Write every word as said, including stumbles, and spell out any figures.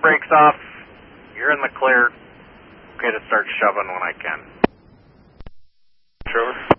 brakes off. You're in the clear. Okay to start shoving when I can. Trevor?